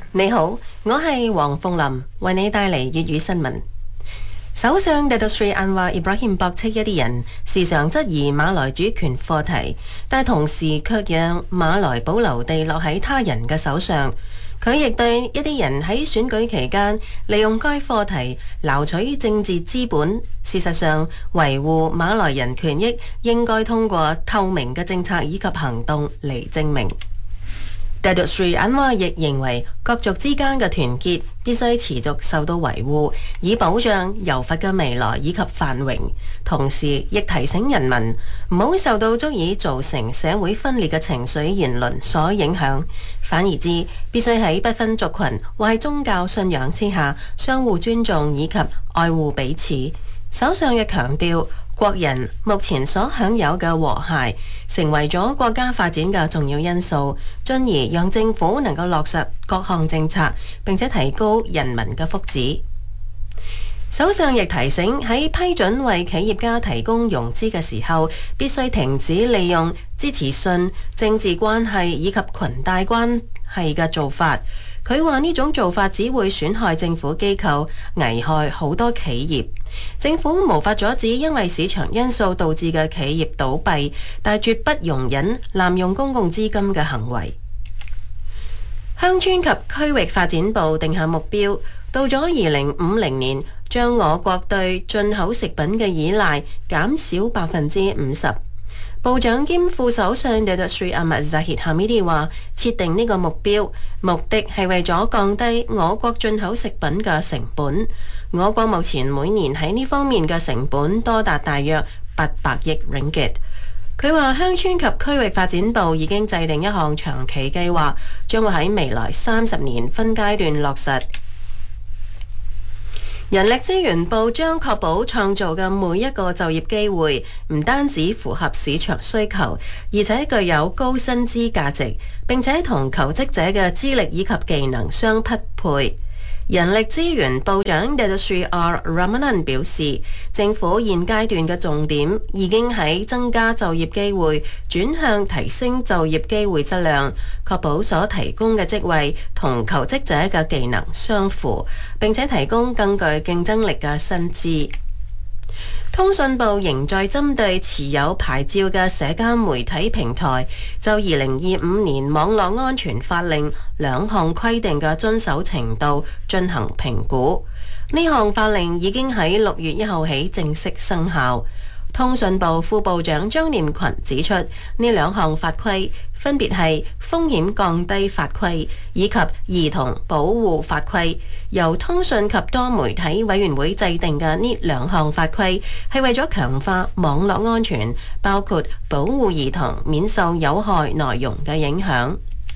你好，我係黃鳳林，為你帶嚟粵語新聞。首相 Datuk Seri Anwar Ibrahim 駁斥一啲人時常質疑馬來主權課題，但同時卻讓馬來保留地落喺他人嘅手上。佢亦對一啲人喺選舉期間利用該課題撈取政治資本。事實上，維護馬來人權益應該通過透明嘅政策以及行動嚟證明。Datuk Seri Anwar 亦認為各族之間嘅團結必須持續受到維護，以保障柔佛嘅未來以及繁榮。同時，亦提醒人民唔好受到足以造成社會分裂嘅情緒言論所影響，反而之必須喺不分族群或係宗教信仰之下相互尊重以及愛護彼此。首相亦強調，國人目前所享有嘅和諧成為咗國家發展嘅重要因素，進而讓政府能夠落實各項政策，並且提高人民嘅福祉。首相亦提醒喺批准為企業家提供融資嘅時候，必須停止利用支持信、政治關係以及裙帶關係嘅做法。佢話呢種做法只會損害政府機構，危害好多企業。政府無法阻止因為市場因素導致嘅企業倒閉，但絕不容忍濫用公共資金嘅行為。鄉村及區域發展部定下目標，到咗2050年，將我國對進口食品嘅依賴減少50%。部長兼副首相 Datuk Seri Ahmad Zahid Hamidi 話：設定呢個目標，目的係為咗降低我國進口食品嘅成本。我國目前每年喺呢方面嘅成本多達大約800億 ringgit。佢話鄉村及區域發展部已經制定一項長期計劃，將會喺未來30年分階段落實。人力資源部將確保創造嘅每一個就業機會唔單止符合市場需求，而且具有高薪資價值，並且同求職者嘅資歷以及技能相匹配。人力資源部長 Datuk Seri R Ramanan 表示，政府現階段嘅重點已經喺增加就業機會，轉向提升就業機會質量，確保所提供嘅職位同求職者嘅技能相符，並且提供更具競爭力嘅薪資。通訊部仍在針對持有牌照嘅社交媒體平台，就2025年網絡安全法令2項規定嘅遵守程度進行評估。呢項法令已經喺6月1號起正式生效。通訊部副部長張念群指出，呢2項法規分別係風險降低法規以及兒童保護法規。由通訊及多媒體委員會制定嘅呢2項法規係為咗強化網絡安全，包括保護兒童免受有害內容嘅影響。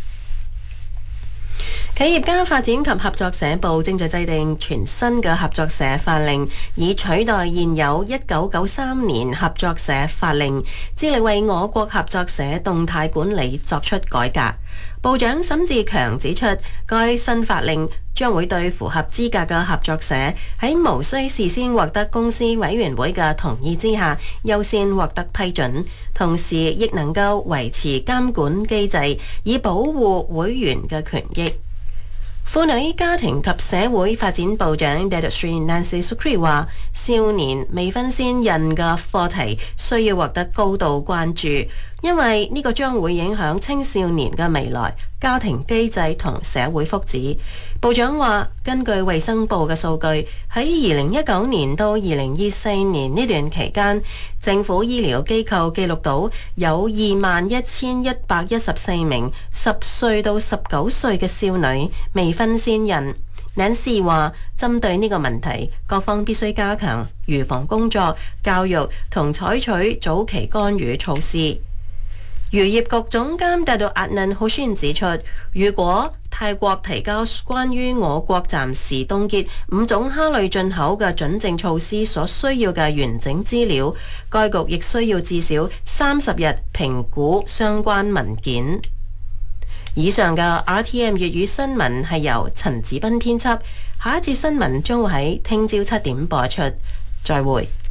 企業家發展及合作社部正在制定全新嘅合作社法令，以取代現有1993年合作社法令，致力為我國合作社動態管理作出改革。部長沈志強指出，該新法令將會對符合資格嘅合作社喺無需事先獲得公司委員會嘅同意之下，優先獲得批准，同時亦能夠維持監管機制，以保護會員嘅權益。婦女家庭及社會發展部長 Datuk Seri Nancy Sukri 話：少年未婚先孕嘅課題需要獲得高度關注，因為呢個將會影響青少年嘅未來、家庭機制同社會福祉。部長話：根據衛生部嘅數據，喺2019年到2024年呢段期間，政府醫療機構記錄到有21,114名10歲到19歲嘅少女未婚先孕。Nancy 話：針對呢個問題，各方必須加強預防工作、教育同採取早期干預措施。漁業局總監Datuk Adnan Hussein指出，如果泰國提交關於我國暫時凍結5種蝦類進口嘅準證措施所需要嘅完整資料，該局亦需要至少30日評估相關文件。以上嘅 RTM 粵語新聞係由陳子斌編輯，下一節新聞將會喺聽朝7點播出。再會。